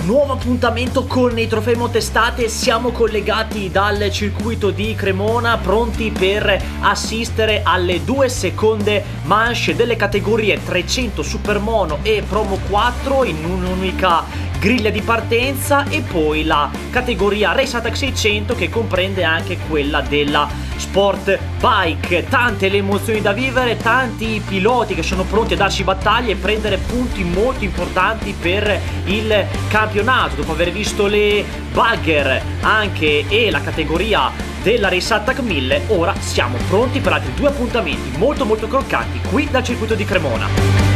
Nuovo appuntamento con i trofei Motestate, siamo collegati dal circuito di Cremona, pronti per assistere alle due seconde manche delle categorie 300 Supermono e Promo 4 in un'unica griglia di partenza, e poi la categoria Race Attack 600 che comprende anche quella della Sport Bike. Tante le emozioni da vivere, tanti piloti che sono pronti a darci battaglie e prendere punti molto importanti per il campionato. Dopo aver visto le bugger anche e la categoria della Race Attack 1000, ora siamo pronti per altri due appuntamenti molto croccanti qui dal circuito di Cremona.